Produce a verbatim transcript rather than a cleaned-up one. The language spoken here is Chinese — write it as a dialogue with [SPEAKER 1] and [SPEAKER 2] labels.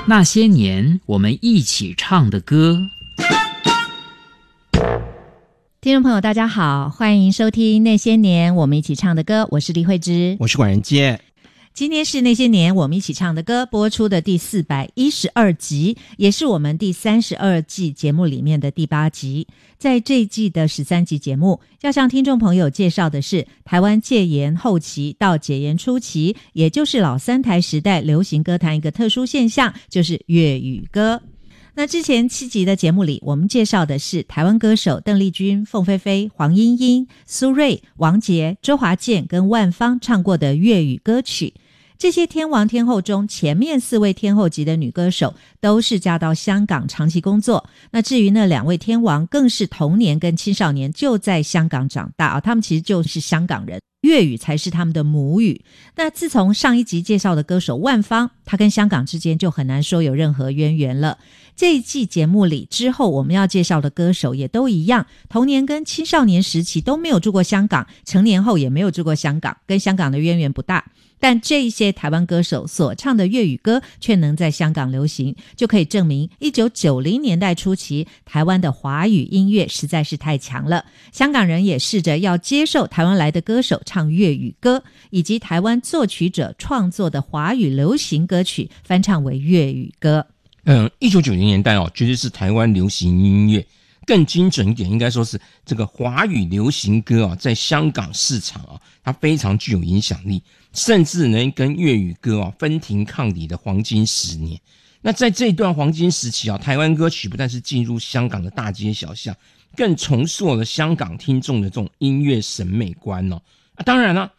[SPEAKER 1] 那些年我们一起唱的歌。
[SPEAKER 2] 听众朋友大家好，欢迎收听那些年我们一起唱的歌，我是李慧芝，
[SPEAKER 3] 我是管仁杰。
[SPEAKER 2] 今天是那些年我们一起唱的歌播出的第四百一十二集，也是我们第三十二季节目里面的第八集。在这一季的十三集节目，要向听众朋友介绍的是台湾戒严后期到解严初期，也就是老三台时代流行歌坛一个特殊现象，就是粤语歌。那之前七集的节目里，我们介绍的是台湾歌手邓丽君、凤飞飞、黄莺莺、苏芮、王杰、周华健跟万芳唱过的粤语歌曲。这些天王天后中，前面四位天后级的女歌手都是嫁到香港长期工作。那至于那两位天王，更是童年跟青少年就在香港长大啊，他们其实就是香港人，粤语才是他们的母语。那自从上一集介绍的歌手万芳，她跟香港之间就很难说有任何渊源了。这一季节目里之后我们要介绍的歌手也都一样，童年跟青少年时期都没有住过香港，成年后也没有住过香港，跟香港的渊源不大。但这一些台湾歌手所唱的粤语歌却能在香港流行，就可以证明一九九零年代初期台湾的华语音乐实在是太强了。香港人也试着要接受台湾来的歌手唱粤语歌，以及台湾作曲者创作的华语流行歌曲翻唱为粤语歌。
[SPEAKER 3] 嗯，一九九零年代哦，绝对是台湾流行音乐，更精准一点，应该说是这个华语流行歌啊，在香港市场啊，它非常具有影响力，甚至能跟粤语歌啊分庭抗礼的黄金十年。那在这段黄金时期啊，台湾歌曲不但是进入香港的大街小巷，更重塑了香港听众的这种音乐审美观哦。啊，当然了，